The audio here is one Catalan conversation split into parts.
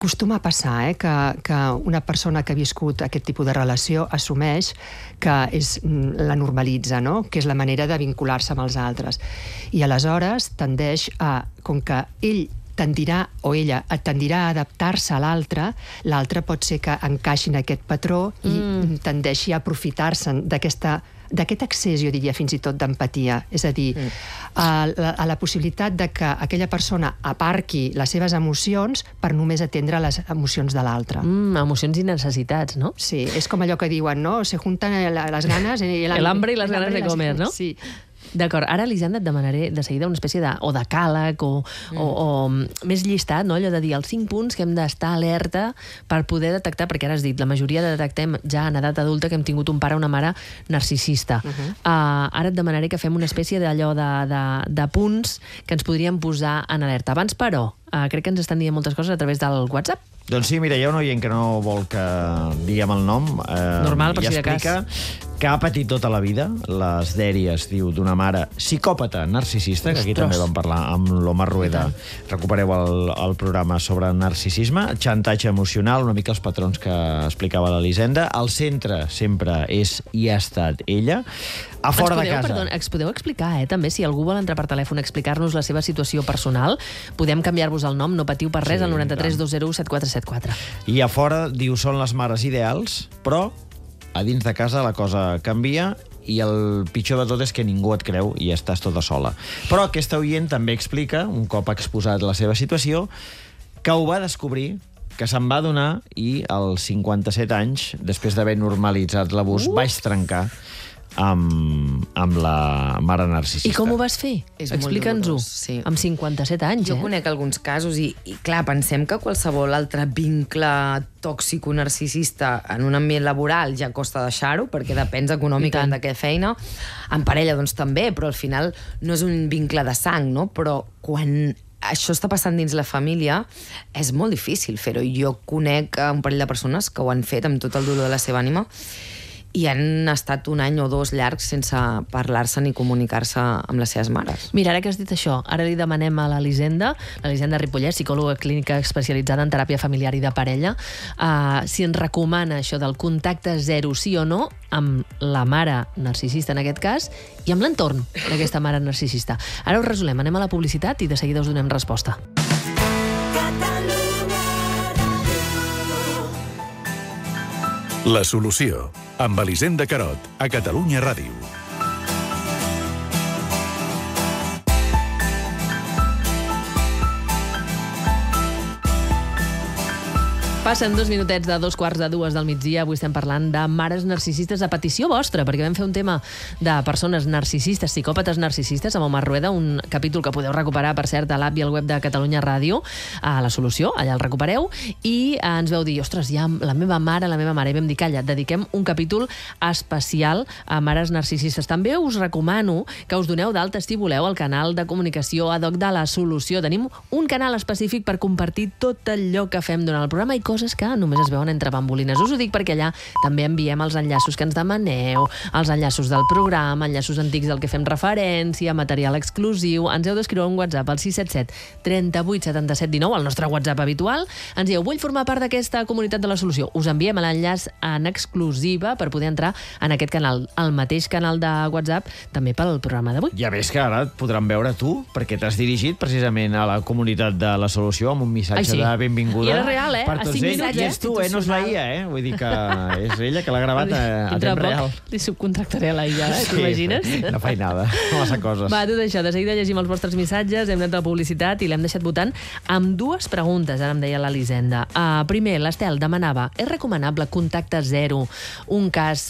Acostuma a passar que una persona que ha viscut aquest tipus de relació assumeix que la normalitza, no? Que és la manera de vincular-se amb els altres. I aleshores tendeix a, com que ell tendirà, o ella tendirà a adaptar-se a l'altre pot ser que encaixi en aquest patró i tendeixi a aprofitar-se d'aquest accés, jo diria, fins i tot d'empatia. És a dir, a la possibilitat de que aquella persona aparqui les seves emocions per només atendre les emocions de l'altre. Emocions i necessitats, no? Sí, és com allò que diuen, no? Se juntan les ganes... El hambre i les ganes de comer, no? Sí. D'acord, ara, Elisenda, et demanaré de seguida una espècie de decàleg o més llistat, no? Allò de dir els 5 punts que hem d'estar alerta per poder detectar, perquè ara has dit, la majoria detectem ja en edat adulta que hem tingut un pare o una mare narcisista. Ara et demanaré que fem una espècie d'allò de punts que ens podríem posar en alerta. Abans, però, crec que ens estan dient moltes coses a través del WhatsApp. Doncs sí, mira, hi ha un oient que no vol que diguem el nom. Normal, per si de cas. Que ha patit tota la vida les dèries, diu, d'una mare psicòpata narcisista, que aquí també vam parlar amb l'Omar Rueda. Recupereu el programa sobre narcisisme, xantatge emocional, una mica els patrons que explicava l'Elisenda. El centre sempre és i ha estat ella. A fora de casa. Perdó, podeu explicar, també, si algú vol entrar per telèfon a explicar-nos la seva situació personal, podem canviar-vos el nom, no patiu per res, al 93 201 7474. I a fora, diu, són les mares ideals, però a dins de casa la cosa canvia i el pitjor de tot és que ningú et creu i estàs tota sola. Però aquesta oient també explica, un cop ha exposat la seva situació, que ho va descobrir, que se'n va adonar i als 57 anys, després d'haver normalitzat l'abús, vaig trencar amb la mare narcisista. I com ho vas fer? Explica'ns-ho. Sí. Amb 57 anys, Jo conec alguns casos i, clar, pensem que qualsevol altre vincle tòxico-narcisista en un ambient laboral ja costa deixar-ho, perquè depens econòmicament d'aquella feina. En parella, doncs, també, però al final no és un vincle de sang, no? Però quan això està passant dins la família, és molt difícil fer-ho. Jo conec un parell de persones que ho han fet amb tot el dolor de la seva ànima i han estat 1 any o 2 llargs sense parlar-se ni comunicar-se amb les seves mares. Mira, ara que has dit això, ara li demanem a l'Elisenda Ripollès, psicòloga clínica especialitzada en teràpia familiar i de parella, si ens recomana això del contacte zero, sí o no, amb la mare narcisista en aquest cas, i amb l'entorn d'aquesta mare narcisista. Ara ho resolem, anem a la publicitat i de seguida us donem resposta. La solució, amb Elisenda Carot, a Catalunya Ràdio. Passen 2 minutets de 2:45 del migdia. Avui estem parlant de mares narcisistes a petició vostra, perquè vam fer un tema de persones narcisistes, psicòpates narcisistes, amb Omar Rueda, un capítol que podeu recuperar, per cert, a l'app i al web de Catalunya Ràdio, a La Solució, allà el recupereu, i ens veu dir, ostres, ja la meva mare, i vam dir, calla, dediquem un capítol especial a mares narcisistes. També us recomano que us doneu d'alta, si voleu, al canal de comunicació ad hoc de La Solució. Tenim un canal específic per compartir tot allò que fem durant el programa i coses que només es veuen entre bambolines. Us ho dic perquè allà també enviem els enllaços que ens demaneu, els enllaços del programa, enllaços antics del que fem referència, material exclusiu. Ens heu d'escriure un WhatsApp al 677 38 77 19, el nostre WhatsApp habitual. Ens dieu, vull formar part d'aquesta comunitat de La Solució. Us enviem l'enllaç en exclusiva per poder entrar en aquest canal, el mateix canal de WhatsApp, també pel programa d'avui. Ja ves que ara et podran veure tu, perquè t'has dirigit precisament a la comunitat de La Solució amb un missatge de benvinguda. I era real, per tots ells. I és tu, no és la IA, Vull dir que és ella que l'ha gravat a temps real. Li subcontractaré a la IA, t'imagines? No faig nada, no massa coses. Va, tot això, de seguida llegim els vostres missatges, hem anat a la publicitat i l'hem deixat votant amb 2 preguntes, ara em deia l'Elisenda. Primer, l'Estel demanava, és recomanable contacte zero un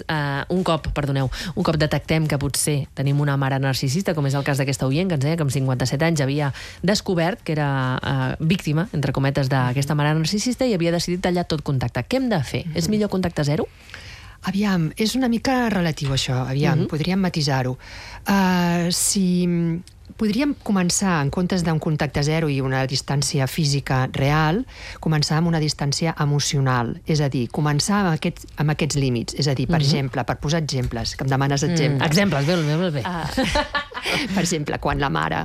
cop detectem que potser tenim una mare narcisista, com és el cas d'aquesta oient, que ens deia que amb 57 anys havia descobert que era víctima, entre cometes, d'aquesta mare narcisista i havia decidit tallar tot contacte. Què hem de fer? És millor contacte zero? Aviam, és una mica relatiu això. Aviam, podríem matisar-ho. Podríem començar, en comptes d'un contacte zero i una distància física real, començar amb una distància emocional. És a dir, començar amb aquests límits. És a dir, per exemple, per posar exemples, que em demanes exemples. Exemples, bé. Per exemple, quan la mare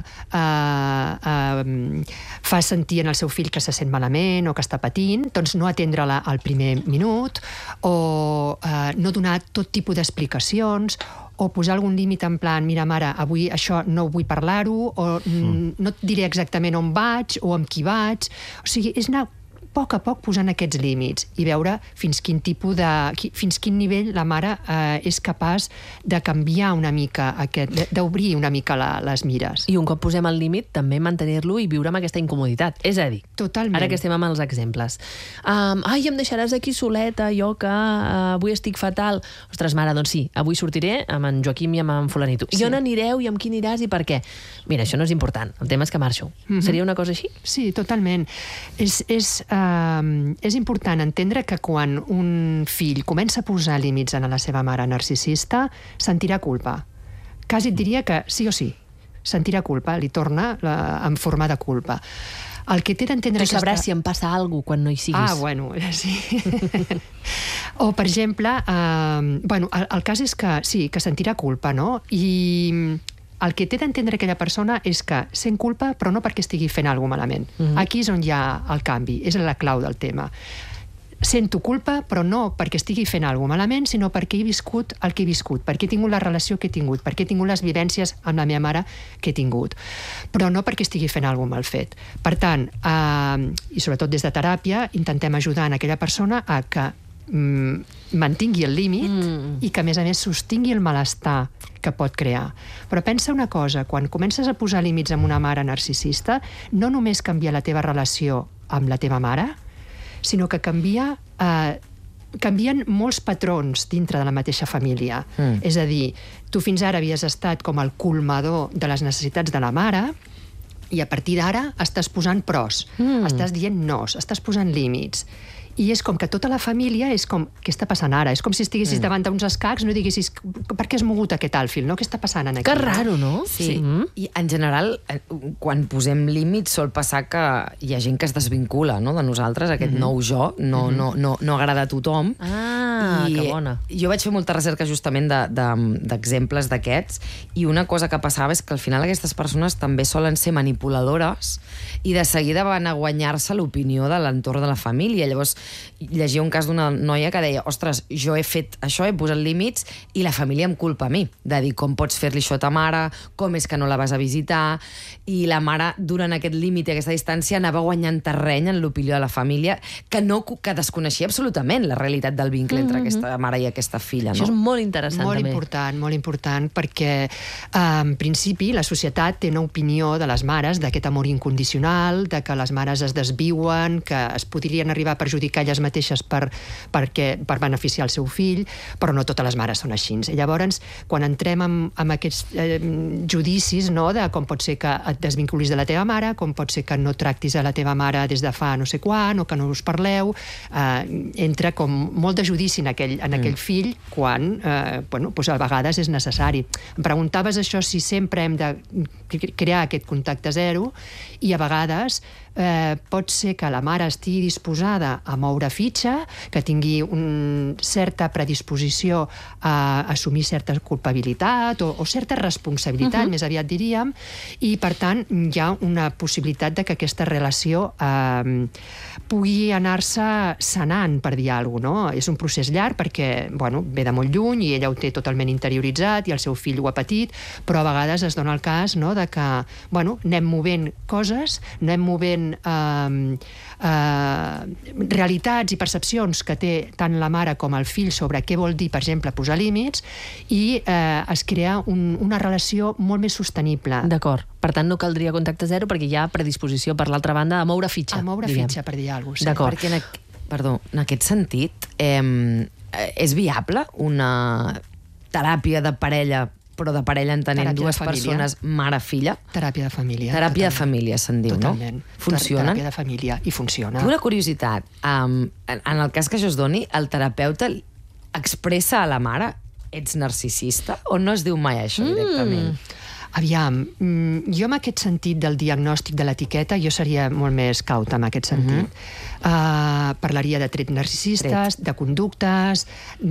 fa sentir en el seu fill que se sent malament o que està patint, doncs no atendre-la al primer minut o no donar tot tipus d'explicacions o posar algun límit en plan, mira, mare, avui això no vull parlar-ho, o no et diré exactament on vaig o amb qui vaig. O sigui, és anar a poc posant aquests límits i veure fins quin nivell la mare és capaç de canviar una mica, d'obrir una mica les mires. I un cop posem el límit, també mantenir-lo i viure amb aquesta incomoditat. És a dir, totalment. Ara que estem amb els exemples. Ai, em deixaràs aquí soleta, jo que avui estic fatal. Ostres, mare, doncs sí, avui sortiré amb en Joaquim i amb en fulanito. I on anireu i amb qui aniràs i per què? Mira, això no és important, el tema és que marxo. Seria una cosa així? Sí, totalment. És important entendre que quan un fill comença a posar límits a la seva mare narcisista, sentirà culpa. Quasi et diria que sí o sí, sentirà culpa, li torna en forma de culpa. El que té d'entendre... Tu sabràs si em passa alguna cosa quan no hi siguis. Ah, bueno, sí. O, per exemple, el cas és que sí, que sentirà culpa, no? I el que té d'entendre aquella persona és que sent culpa, però no perquè estigui fent alguna cosa malament. Aquí és on hi ha el canvi, és la clau del tema. Sento culpa, però no perquè estigui fent alguna cosa malament, sinó perquè he viscut el que he viscut, perquè he tingut la relació que he tingut, perquè he tingut les vivències amb la meva mare que he tingut, però no perquè estigui fent alguna cosa mal fet. Per tant, i sobretot des de teràpia, intentem ajudar en aquella persona a que mantingui el límit i que, a més sostingui el malestar que pot crear. Però pensa una cosa, quan comences a posar límits amb una mare narcisista, no només canvia la teva relació amb la teva mare, sinó que canvien molts patrons dintre de la mateixa família. És a dir, tu fins ara havies estat com el colmador de les necessitats de la mare i a partir d'ara estàs posant pros, estàs dient nos, estàs posant límits. I és com que tota la família és com, què està passant ara? És com si estiguessis davant d'uns escacs, no diguessis, per què has mogut aquest alfil, no? Què està passant aquí? Que raro, no? Sí. I en general, quan posem límits, sol passar que hi ha gent que es desvincula, no?, de nosaltres, aquest nou jo, no agrada a tothom. Que bona. Jo vaig fer molta recerca justament d'exemples d'aquests, i una cosa que passava és que al final aquestes persones també solen ser manipuladores i de seguida van a guanyar-se l'opinió de l'entorn de la família. Llavors, llegia un cas d'una noia que deia, ostres, jo he fet això, he posat límits i la família em culpa a mi, de dir com pots fer-li això a ta mare, com és que no la vas a visitar, i la mare durant aquest límit i aquesta distància anava guanyant terreny en l'opinió de la família que desconeixia absolutament la realitat del vincle entre aquesta mare i aquesta filla. Això és molt interessant, també. Molt important, perquè en principi la societat té una opinió de les mares d'aquest amor incondicional, de que les mares es desviuen, que es podrien arribar a perjudicar elles mateixes per beneficiar el seu fill, però no totes les mares són així. I llavors, quan entrem en aquests judicis, no, de com pot ser que et desvinculis de la teva mare, com pot ser que no tractis a la teva mare des de fa no sé quan, o que no us parleu, entra com molt de judici en aquell fill, quan doncs a vegades és necessari. Em preguntaves això, si sempre hem de crear aquest contacte zero, i a vegades pot ser que la mare estigui disposada a moure fitxa, que tingui certa predisposició a assumir certa culpabilitat o certa responsabilitat, més aviat diríem, i per tant hi ha una possibilitat de que aquesta relació pugui anar-se sanant, per dir alguna cosa, no? És un procés llarg perquè ve de molt lluny i ella ho té totalment interioritzat i el seu fill ho ha patit, però a vegades es dona el cas, no?, de que anem movent coses, anem movent realitats i percepcions que té tant la mare com el fill sobre què vol dir, per exemple, posar límits, i es crea una relació molt més sostenible. D'acord. Per tant, no caldria contacte zero perquè hi ha predisposició, per l'altra banda, a moure fitxa. A moure fitxa, per dir alguna cosa. D'acord. Perquè en aquest sentit, és viable una teràpia de parella, però de parella entenent dues persones, mare-filla? Teràpia de família. Teràpia de família, se'n diu, no? Totalment. Funciona? Teràpia de família, i funciona. Tinc una curiositat. En el cas que això es doni, el terapeuta expressa a la mare ets narcisista, o no es diu mai això directament? Aviam, jo en aquest sentit del diagnòstic de l'etiqueta, jo seria molt més cauta en aquest sentit. parlaria de trets narcisistes, de conductes.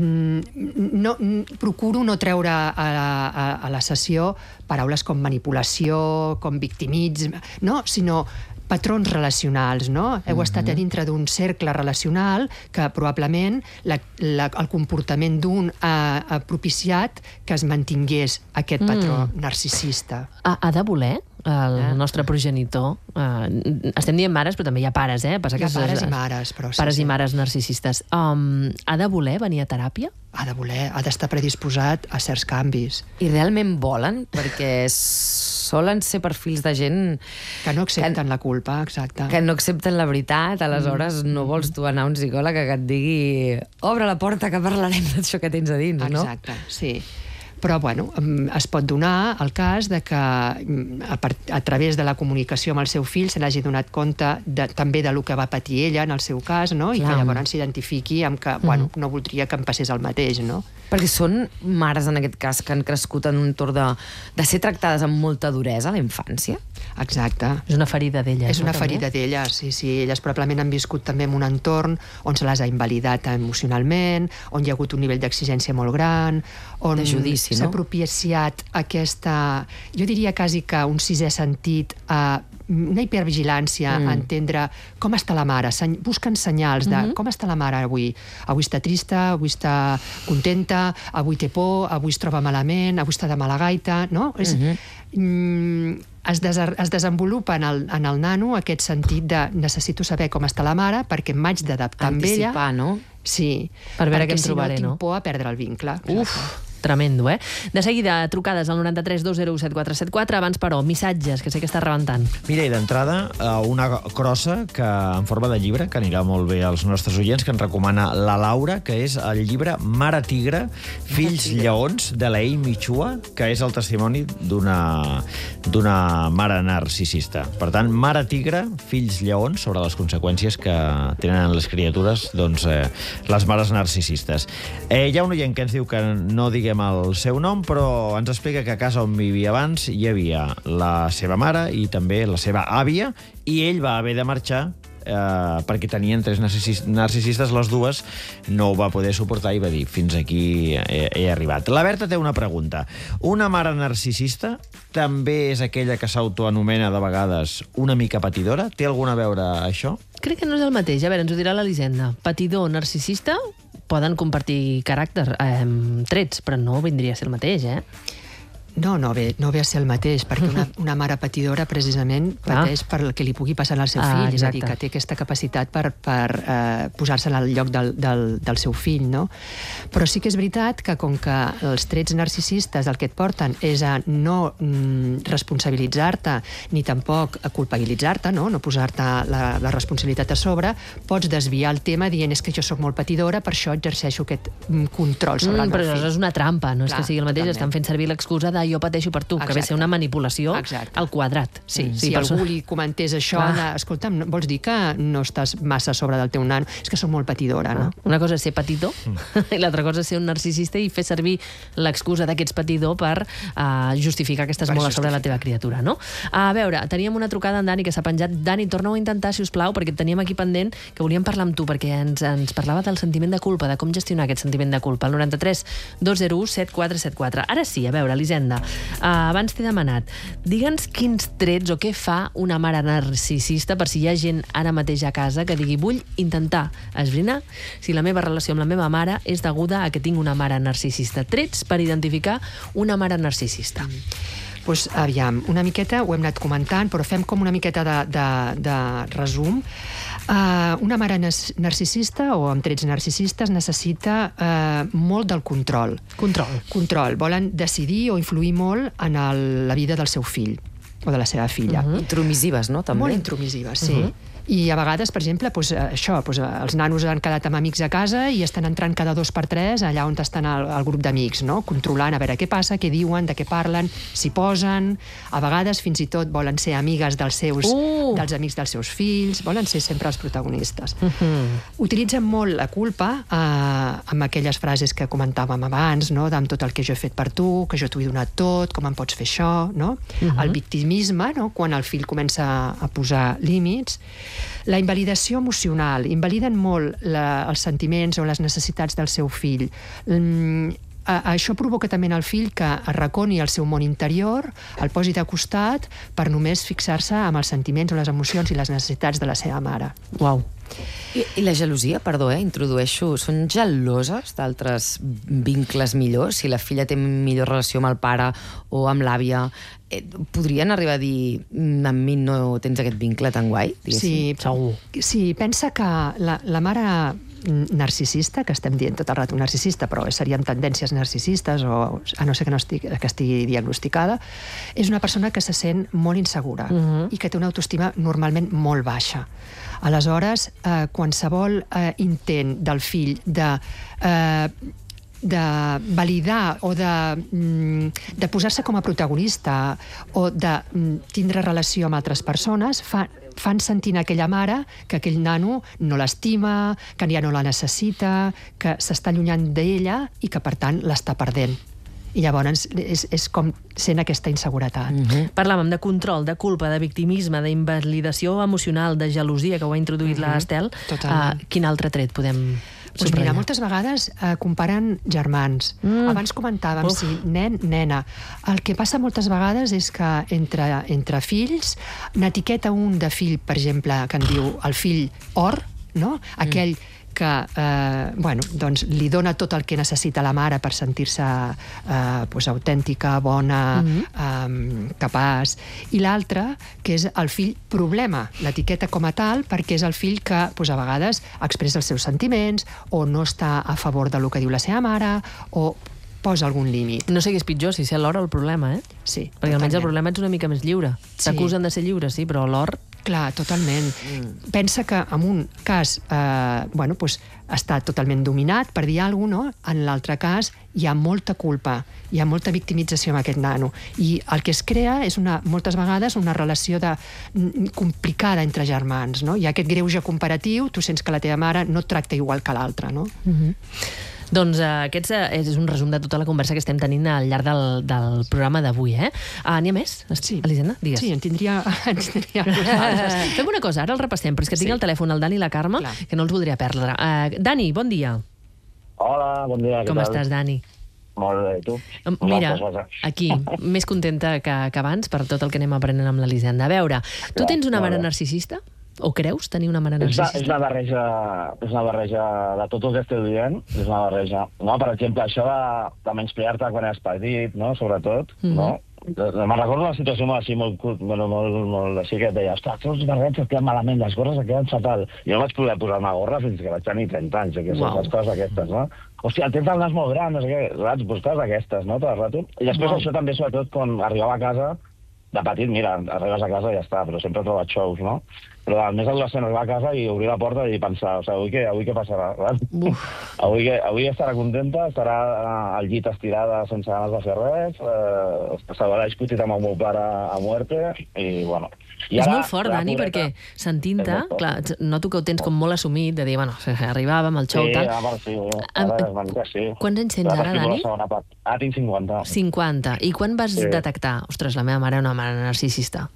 Procuro no treure a la sessió paraules com manipulació, com victimisme, no? Sinó patrons relacionals, no? Heu estat a dintre d'un cercle relacional que probablement el comportament d'un ha propiciat que es mantingués aquest patró narcisista. Ha de voler el nostre progenitor? Estem dient mares, però també hi ha pares, eh? Hi ha pares i mares, però sí. Pares i mares narcisistes. Ha de voler venir a teràpia? Ha de voler, ha d'estar predisposat a certs canvis. I realment volen? Perquè solen ser perfils de gent... Que no accepten la culpa, exacte. Que no accepten la veritat, aleshores no vols tu anar a un psicòleg que et digui obre la porta que parlarem d'això que tens a dins, no? Exacte, sí. Però, bueno, es pot donar el cas de que a través de la comunicació amb el seu fill se n'hagi donat compte també de lo que va patir ella en el seu cas, no? I que llavors s'identifiqui amb que, bueno, no voldria que em passés el mateix, no? Perquè són mares, en aquest cas, que han crescut en un entorn de ser tractades amb molta duresa a la infància? Exacte. És una ferida d'elles, És una ferida d'elles, sí. Elles probablement han viscut també en un entorn on se les ha invalidat emocionalment, on hi ha hagut un nivell d'exigència molt gran, on de judici, s'ha propiciat aquesta... Jo diria quasi que un sisè sentit, una hipervigilància a entendre com està la mare. Busquen senyals de com està la mare avui. Avui està trista, avui està contenta, avui té por, avui es troba malament, avui està de mala gaita, no? Es desenvolupa en el nano aquest sentit de necessito saber com està la mare perquè m'haig d'adaptar amb ella. Anticipar, no? Sí. Per veure què em trobaré, no? Tinc por a perdre el vincle. Uf, tremendo, eh? De seguida, trucades al 93 201 7474. Abans, però, missatges, que sé que està rebentant. Mira, i d'entrada, una crossa que en forma de llibre, que anirà molt bé als nostres oients, que ens recomana la Laura, que és el llibre Mare Tigre, Fills Lleons, de la Amy Chua, que és el testimoni d'una mare narcisista. Per tant, Mare Tigre, Fills Lleons, sobre les conseqüències que tenen les criatures, doncs, les mares narcisistes. Hi ha un oient que ens diu que no diguem el seu nom, però ens explica que a casa on vivia abans hi havia la seva mare i també la seva àvia, i ell va haver de marxar perquè tenien 3 narcisistes, les dues no ho va poder suportar i va dir fins aquí he arribat. La Berta té una pregunta. Una mare narcisista també és aquella que s'autoanomena de vegades una mica patidora? Té alguna a veure això? Crec que no és el mateix. A veure, ens ho dirà l'Elisenda. Patidor, narcisista, poden compartir caràcter, trets, però no vindria a ser el mateix, eh? No ve a ser el mateix, perquè una mare patidora precisament pateix per el que li pugui passar al seu fill, és a dir, que té aquesta capacitat per posar-se al lloc del seu fill, no? Però sí que és veritat que com que els trets narcisistes el que et porten és a no responsabilitzar-te ni tampoc a culpabilitzar-te, no posar-te la responsabilitat a sobre, pots desviar el tema dient és que jo sóc molt patidora, per això exerceixo aquest control sobre el meu fill. Però això és una trampa, no és que sigui el mateix, estan fent servir l'excusa de jo pateixo per tu, que ve ser una manipulació al quadrat. Sí, si algú li comentés això, escolta'm, vols dir que no estàs massa a sobre del teu nano? És que soc molt patidora, no? Una cosa és ser patidor i l'altra cosa és ser un narcisista i fer servir l'excusa d'aquests patidor per justificar que estàs molt a sobre la teva criatura, no? A veure, teníem una trucada en Dani que s'ha penjat. Dani, torna-ho a intentar, si us plau, perquè et teníem aquí pendent, que volíem parlar amb tu, perquè ens parlava del sentiment de culpa, de com gestionar aquest sentiment de culpa. El 93 201 7474. Ara sí, a veure, Elisenda, abans t'he demanat, digue'ns quins trets o què fa una mare narcisista, per si hi ha gent ara mateix a casa que digui vull intentar esbrinar si la meva relació amb la meva mare és deguda a que tinc una mare narcisista. Trets per identificar una mare narcisista. Doncs, aviam, una miqueta ho hem anat comentant, però fem com una miqueta de resum. Una mare narcisista o amb trets narcisistes necessita molt del control. Control. Volen decidir o influir molt en la vida del seu fill o de la seva filla. Intromissives, no? També. Molt intromissives, sí. I a vegades, per exemple, els nanos han quedat amb amics a casa i estan entrant cada 2 per 3 allà on estan el grup d'amics, no? Controlant a veure què passa, què diuen, de què parlen, s'hi posen. A vegades, fins i tot, volen ser amigues dels amics dels seus fills, volen ser sempre els protagonistes. Utilitzen molt la culpa amb aquelles frases que comentàvem abans, no? Amb tot el que jo he fet per tu, que jo t'ho he donat tot, com em pots fer això, no? El victimisme, no? Quan el fill comença a posar límits. La invalidació emocional. Invaliden molt els sentiments o les necessitats del seu fill. Això provoca també en el fill que arraconi el seu món interior, el posi de costat per només fixar-se amb els sentiments o les emocions i les necessitats de la seva mare. Uau. I la gelosia, perdó, introdueixo, són geloses d'altres vincles millors? Si la filla té millor relació amb el pare o amb l'àvia, podrien arribar a dir amb mi no tens aquest vincle tan guai? Sí, segur. Sí, pensa que la mare narcisista, que estem dient tot el rato narcisista, però serien tendències narcisistes, o a no ser que estigui diagnosticada, és una persona que se sent molt insegura i que té una autoestima normalment molt baixa. Aleshores, qualsevol intent del fill de validar o de posar-se com a protagonista o de tindre relació amb altres persones fan sentint a aquella mare que aquell nano no l'estima, que ja no la necessita, que s'està allunyant d'ella i que, per tant, l'està perdent. I llavors és com sent aquesta inseguretat. Parlàvem de control, de culpa, de victimisme, d'invalidació emocional, de gelosia, que ho ha introduït l'Estel. Quin altre tret podem Doncs mira, moltes vegades comparen germans. Abans comentàvem si nen, nena. El que passa moltes vegades és que entre fills n'etiqueta un de fill, per exemple, que en diu el fill or, no? Aquell que doncs, li dona tot el que necessita la mare per sentir-se autèntica, bona, capaç. I l'altre, que és el fill problema, l'etiqueta com a tal, perquè és el fill que a vegades expressa els seus sentiments o no està a favor del que diu la seva mare o posa algun límit. No sé què és pitjor, si ser l'or o el problema, Sí. Perquè almenys el problema ets una mica més lliure. T'acusen de ser lliure, sí, però l'or... Clar, totalment. Pensa que en un cas està totalment dominat, per dir alguna cosa, no? En l'altre cas hi ha molta culpa, hi ha molta victimització amb aquest nano. I el que es crea és moltes vegades una relació complicada entre germans, no? Hi ha aquest greuge comparatiu, tu sents que la teva mare no et tracta igual que l'altra, no? Doncs aquest és un resum de tota la conversa que estem tenint al llarg del programa d'avui, N'hi ha més? Sí. Elisenda, digues. Sí, en tindria Fem una cosa, ara el repassem, però és que tinc al telèfon el Dani i la Carme, que no els voldria perdre. Dani, bon dia. Hola, bon dia. Com estàs, Dani? Molt bé, tu? Mira, aquí, més contenta que abans per tot el que anem aprenent amb l'Elisenda. A veure, tu tens una mare narcisista? O creus tenir una mare narcisista? És una barreja de tot el que esteu dient. És una barreja. No? Per exemple, això de menysprear-te quan eres petit, no? Sobretot, no? Me'n recordo una situació molt així que et deia, ostres, tots els barrets et queden malament, les gorres et queden fatal. Jo no vaig poder posar una gorra fins que vaig tenir 30 anys, que són les coses aquestes, no? Hòstia, tens el nas molt gran, no sé què, saps? Pues coses aquestes, no? Tot el rato. I després això també, sobretot, quan arribava a casa, de petit, mira, arribes a casa i ja està, però sempre he trobat xous, no? Però el més adolescent arribar a casa i obrir la porta i pensar, o sigui, avui què passarà? Avui estarà contenta, estarà al llit estirada sense ganes de fer res, s'haurà discutit amb el meu pare a muerte, i bueno... És molt fort, Dani, perquè sentint-te, clar, noto que ho tens com molt assumit, de dir, bueno, arribàvem al xou, tal... Sí. Quants anys tens ara, Dani? Ara tinc 50. 50. I quan vas detectar, ostres, la meva mare era una mare narcisista?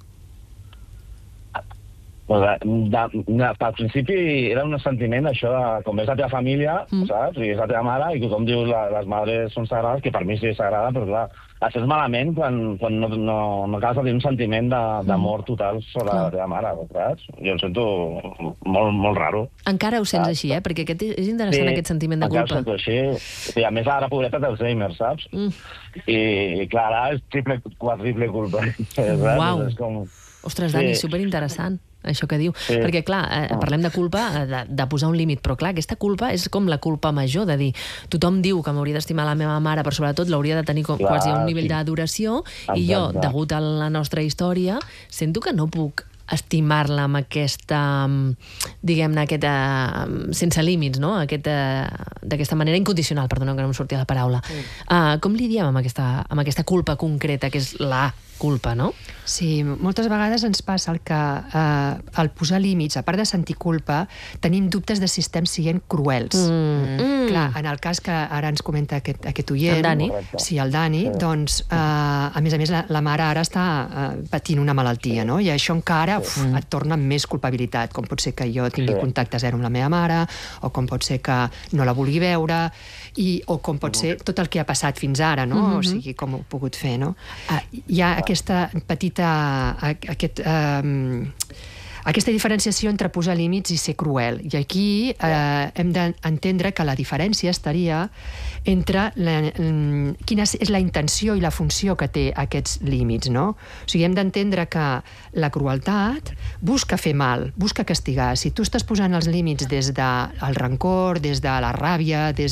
Al principi era un sentiment això de com és la teva família, saps? I és la teva mare, i tothom diu les madres són sagrades, que per mi sí és sagrada, però clar, et sents malament quan no acabes de tenir un sentiment d'amor total sobre la teva mare, saps? Jo em sento molt raro. Encara ho sents així, perquè és interessant aquest sentiment de culpa. Sí, encara ho sento així. I a més, ara, pobreta, té Alzheimer, saps? I clar, ara és quadriple culpa. Uau! Ostres, Dani, superinteressant això que diu, perquè clar, parlem de culpa, de posar un límit, però clar, aquesta culpa és com la culpa major, de dir, tothom diu que m'hauria d'estimar la meva mare, però sobretot l'hauria de tenir quasi un nivell d'adoració, i jo, degut a la nostra història, sento que no puc estimar-la amb aquesta, diguem-ne, sense límits, no? D'aquesta manera incondicional, perdona que no em sortia la paraula. Com li diem amb aquesta culpa concreta, que és la culpa, no? Sí, moltes vegades ens passa el que al posar límits, a part de sentir culpa, tenim dubtes de si estem sent cruels. Clar, en el cas que ara ens comenta aquest oient... El Dani. Sí, el Dani, doncs, a més, la mare ara està patint una malaltia, no? I això encara et torna amb més culpabilitat, com pot ser que jo tingui contacte zero amb la meva mare, o com pot ser que no la vulgui veure, o com pot ser tot el que ha passat fins ara, no? O sigui, com ho he pogut fer, no? Hi ha aquesta petita... aquesta diferenciació entre posar límits i ser cruel. I aquí hem d'entendre que la diferència estaria entre quina és la intenció i la funció que té aquests límits, no? O sigui, hem d'entendre que la crueltat busca fer mal, busca castigar. Si tu estàs posant els límits des del rancor, des de la ràbia, des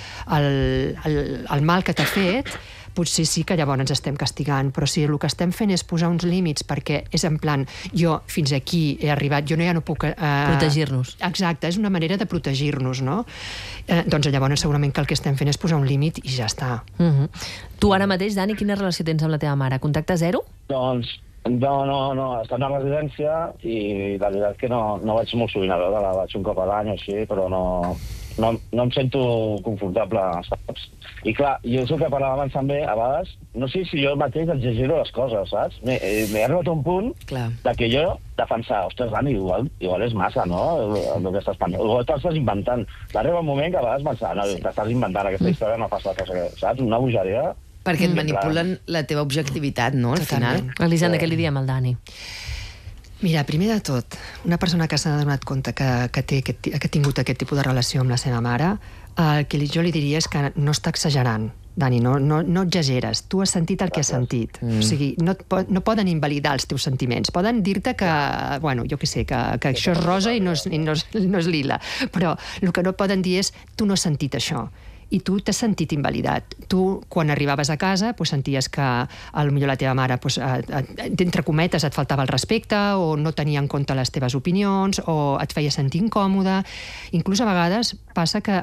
del mal que t'ha fet, potser sí que llavors ens estem castigant, però si el que estem fent és posar uns límits perquè és en plan, jo fins aquí he arribat, jo ja no puc... Protegir-nos. Exacte, és una manera de protegir-nos, no? Doncs llavors segurament que el que estem fent és posar un límit i ja està. Tu ara mateix, Dani, quina relació tens amb la teva mare? Contacte zero? Doncs no, està en una residència i la veritat que no vaig molt sovint a veure, la vaig un cop a l'any o així, però no em sento confortable, saps? I clar, jo és el que parlàvem abans també, a vegades, no sé si jo mateix exagero les coses, saps? M'he arribat a un punt de que jo defensar, ostres, Dani, igual és massa, no?, el que estàs pensant. Igual t'estàs inventant. Va arribar un moment que a vegades pensar, no, t'estàs inventant aquesta història, no passa cosa, saps? Una bogeria. Perquè et manipulen la teva objectivitat, no?, al final. Elisenda, què li diem al Dani? Mira, primer de tot, una persona que s'ha donat compte que ha tingut aquest tipus de relació amb la seva mare, el que jo li diria és que no està exagerant. Dani, no exageres. Tu has sentit el que has sentit. O sigui, no poden invalidar els teus sentiments. Poden dir-te que, bueno, jo què sé, que això és rosa i no és lila. Però el que no poden dir és tu no has sentit això. I tu t'has sentit invalidat. Tu, quan arribaves a casa, senties que potser la teva mare, entre cometes, et faltava el respecte, o no tenia en compte les teves opinions, o et feia sentir incòmode. Inclús a vegades passa que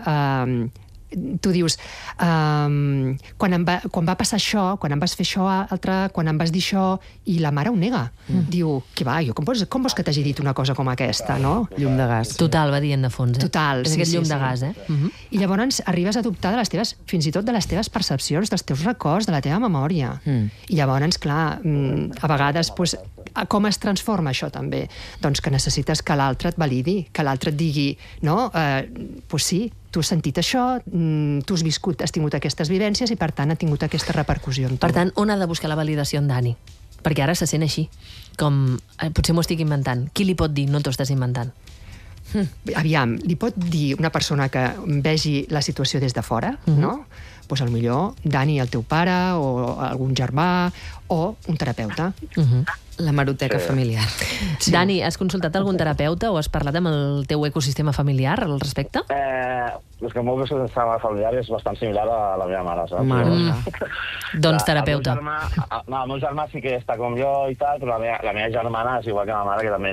tu dius, quan va passar això, quan em vas fer això altre, quan em vas dir això, i la mare ho nega. Diu, què va, com vols que t'hagi dit una cosa com aquesta, no? Llum de gas. Total, va dient de fons, Total, és aquest llum de gas, I llavors arribes a dubtar de les teves, fins i tot de les teves percepcions, dels teus records, de la teva memòria. I llavors, clar, a vegades, com es transforma això també? Doncs que necessites que l'altre et validi, que l'altre et digui, no, sí, tu has sentit això, tu has viscut, has tingut aquestes vivències i, per tant, ha tingut aquesta repercussió en tu. Per tant, on ha de buscar la validació en Dani? Perquè ara se sent així, com potser m'ho estic inventant. Qui li pot dir no t'ho estàs inventant? Aviam, li pot dir una persona que vegi la situació des de fora, no? Doncs potser Dani, el teu pare, o algun germà, o un terapeuta. La maroteca familiar. Sí. Dani, has consultat algun terapeuta o has parlat amb el teu ecosistema familiar al respecte? És que el meu ecosistema familiar és bastant similar a la meva mare, saps? Doncs terapeuta. El meu germà sí que està com jo i tal, però la meva germana és igual que la mare, que també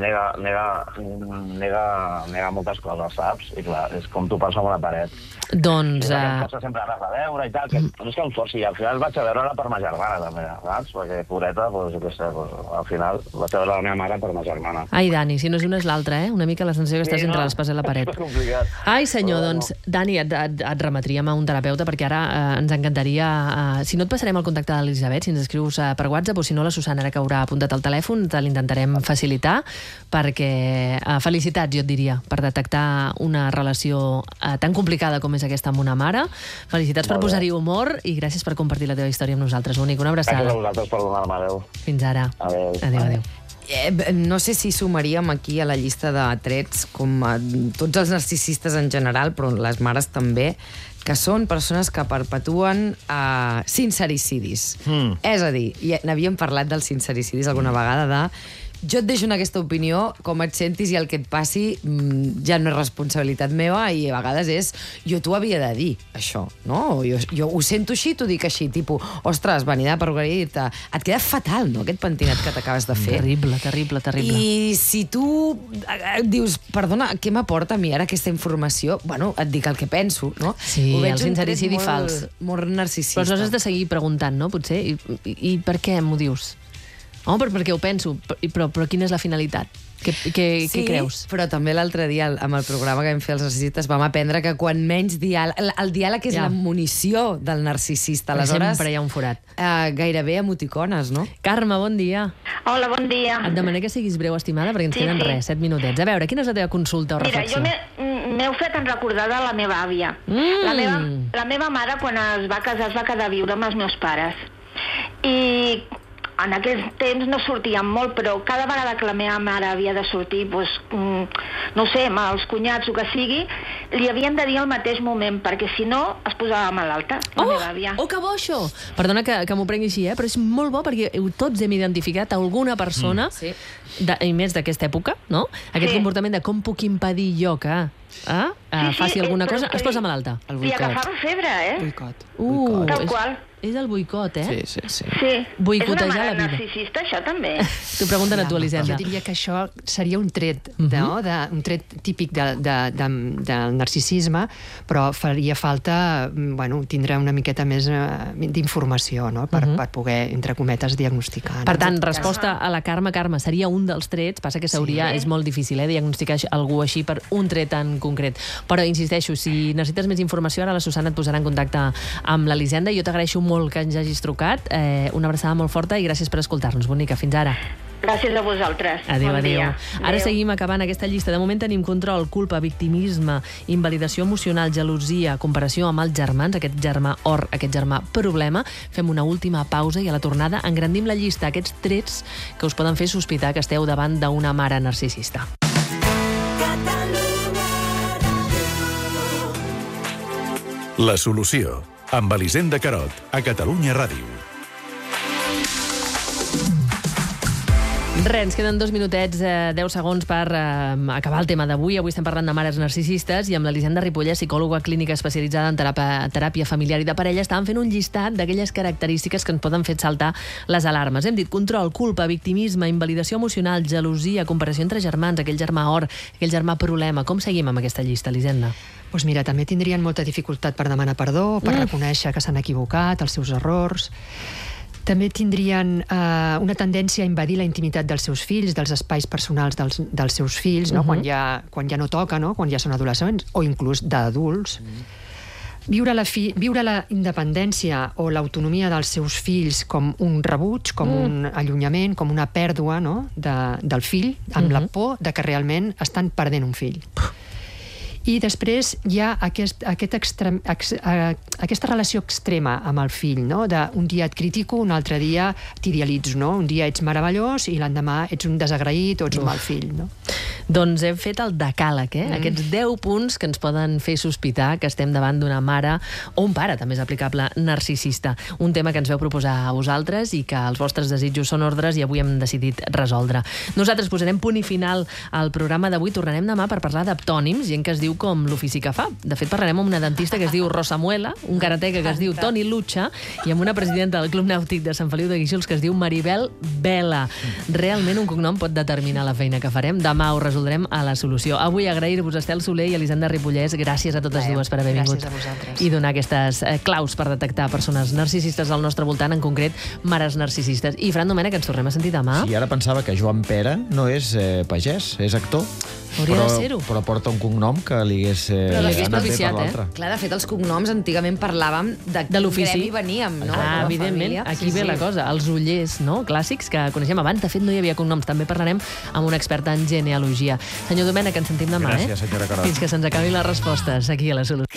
nega moltes coses, saps? I clar, és com tu passa amb una paret. Doncs... Em força sempre a veure i tal, que no és que em forci, i al final vaig a veure-la per ma germana, també, saps? Perquè, pobreta, jo què sé, al final vaig a veure la meva mare per ma germana. Ai, Dani, si no és una és l'altra, una mica la sensació que estàs entre l'espasa i la paret. És complicat. Ai, senyor, doncs, Dani, et remetríem a un terapeuta, perquè ara ens encantaria... Si no et passarem el contacte de l'Elisabet, si ens escrius per WhatsApp, o si no, la Susana, ara que haurà apuntat el telèfon, te l'intentarem facilitar, perquè felicitats, jo et diria, per detectar una relació tan complicada com és aquesta amb una mare. Felicitats per posar-hi humor i gràcies per compartir la teva història amb nosaltres. Bonic, una abraçada. Gràcies a vosaltres per donar-me. Adéu. Fins ara. Adéu. No sé si sumaríem aquí a la llista de trets, com tots els narcisistes en general, però les mares també, que són persones que perpetuen sincericidis. És a dir, n'havíem parlat dels sincericidis alguna vegada, de jo et deixo en aquesta opinió, com et sentis i el que et passi ja no és responsabilitat meva, i a vegades és jo t'ho havia de dir, això, no? Jo ho sento així, t'ho dic així, tipus, ostres, venida per dir-te, et queda fatal, no?, aquest pentinat que t'acabes de fer. Terrible. I si tu dius, perdona, què m'aporta a mi ara aquesta informació? Bueno, et dic el que penso, no? Sí, el sincericidi fals. Molt narcisista. Però aleshores has de seguir preguntant, no?, potser, i per què m'ho dius? Home, perquè ho penso, però quina és la finalitat? Què creus? Però també l'altre dia, amb el programa que vam fer els narcisistes, vam aprendre que quan menys diàleg... El diàleg és la munició del narcisista. Aleshores, sempre hi ha un forat. Gairebé emoticones, no? Carme, bon dia. Hola, bon dia. Et demané que siguis breu, estimada, perquè ens queden 7 minutets. A veure, quina és la teva consulta o reflexió? Mira, jo m'heu fet recordar de la meva àvia. La meva mare, quan es va casar, es va quedar a viure amb els meus pares. I en aquell temps no sortíem molt, però cada vegada que la meva mare havia de sortir, no sé, amb els cunyats o que sigui, li havien de dir al mateix moment, perquè si no es posava malalta, la meva àvia. Oh, que bo això! Perdona que m'ho prengui així, però és molt bo perquè tots hem identificat alguna persona, i més d'aquesta època, no? Aquest comportament de com puc impedir jo que faci alguna cosa, es posa malalta. Li agafava febre, Boicot. Tal qual. És el boicot, Sí. Boicotejar és una la mare vida. narcisista, això també. T'ho pregunten a tu, Elisenda. Jo diria que això seria un tret, un tret típic del narcisisme, però faria falta tindre una miqueta més d'informació, no? Per poder, entre cometes, diagnosticar. Per tant, resposta a la Carme, seria un dels trets, passa que és molt difícil diagnosticar algú així per un tret en concret. Però insisteixo, si necessites més informació, ara la Susana et posarà en contacte amb l'Elisenda. Jo t'agraeixo molt que ens hagis trucat. Una abraçada molt forta i gràcies per escoltar-nos. Bonica, fins ara. Gràcies a vosaltres. Adéu, Bon adéu. dia. Ara seguim acabant aquesta llista. De moment tenim control, culpa, victimisme, invalidació emocional, gelosia, comparació amb els germans, aquest germà or, aquest germà problema. Fem una última pausa i a la tornada engrandim la llista, aquests trets que us poden fer sospitar que esteu davant d'una mare narcisista. La solució, amb Elisenda Carot, a Catalunya Ràdio. Res, ens queden 2 minutets, 10 segons per acabar el tema d'avui. Avui estem parlant de mares narcisistes i amb l'Elisenda Ripollès, psicòloga clínica especialitzada en teràpia familiar i de parella, estàvem fent un llistat d'aquelles característiques que ens poden fer saltar les alarmes. Hem dit control, culpa, victimisme, invalidació emocional, gelosia, comparació entre germans, aquell germà or, aquell germà problema. Com seguim amb aquesta llista, Elisenda? Doncs mira, també tindrien molta dificultat per demanar perdó, per reconèixer que s'han equivocat, els seus errors. També tindrien una tendència a invadir la intimitat dels seus fills, dels espais personals dels seus fills, no? Quan ja no toca, no? Quan ja són adolescents, o inclús d'adults. Viure la independència o l'autonomia dels seus fills com un rebuig, com un allunyament, com una pèrdua, no? del fill, amb la por de que realment estan perdent un fill. I després hi ha aquesta relació extrema amb el fill, no? Un dia et critico, un altre dia t'idealitzo, no? Un dia ets meravellós i l'endemà ets un desagraït o ets un mal fill, no? Doncs hem fet el decàleg, aquests 10 punts que ens poden fer sospitar que estem davant d'una mare o un pare, també és aplicable, narcisista. Un tema que ens veu proposar a vosaltres i que els vostres desitjos són ordres i avui hem decidit resoldre. Nosaltres posarem punt i final al programa d'avui. Tornarem demà per parlar d'aptònims, gent que es diu com l'ofici que fa. De fet, parlarem amb una dentista que es diu Rosa Muela, un karateca que es diu Toni Lucha i amb una presidenta del Club Nàutic de Sant Feliu de Guíxols que es diu Maribel Vela. Realment un cognom pot determinar la feina que farem. Demà ho resoldrem a La Solució. Avui agrair-vos Estel Soler i Elisenda Ripollès. Gràcies a totes dues per haver vingut. Gràcies a vosaltres. I donar aquestes claus per detectar persones narcisistes al nostre voltant, en concret mares narcisistes. I Fran Domènech, ens tornem a sentir demà. Sí, ara pensava que Joan Pera no és pagès, és actor. Hauria de ser-ho. Però porta un cognom que li hagués propiciat, Clar, de fet, els cognoms antigament parlàvem de l'ofici. gremi veníem, no? Evidentment, aquí ve la cosa. Els ullers, no? Clàssics que coneixem abans. De fet, no hi havia cognoms. També parlarem amb una experta en genealogia. Senyor Domènech, ens sentim demà, Gràcies, senyora Carot. Fins que se'ns acabin les respostes aquí a La Solució.